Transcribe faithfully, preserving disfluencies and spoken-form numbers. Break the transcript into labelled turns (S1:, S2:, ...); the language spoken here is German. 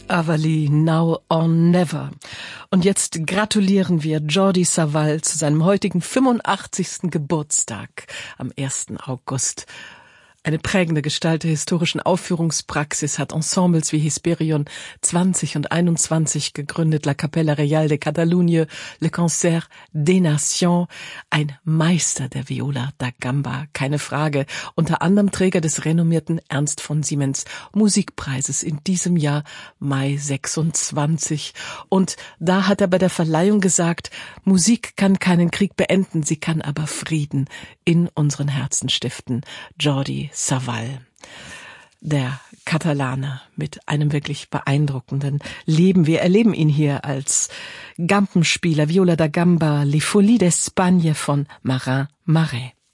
S1: Everly, Now or Never. Und jetzt gratulieren wir Jordi Savall zu seinem heutigen fünfundachtzigsten Geburtstag am ersten August. Eine prägende Gestalt der historischen Aufführungspraxis, hat Ensembles wie Hesperion zwanzig und einundzwanzig gegründet, La Capella Real de Catalunya, Le Concert des Nations, ein Meister der Viola da Gamba, keine Frage, unter anderem Träger des renommierten Ernst von Siemens Musikpreises in diesem Jahr, Mai sechsundzwanzig. Und da hat er bei der Verleihung gesagt, Musik kann keinen Krieg beenden, sie kann aber Frieden in unseren Herzen stiften. Jordi Savall, der Katalane mit einem wirklich beeindruckenden Leben. Wir erleben ihn hier als Gampenspieler, Viola da Gamba, Les Folies d'Espagne von Marin Marais.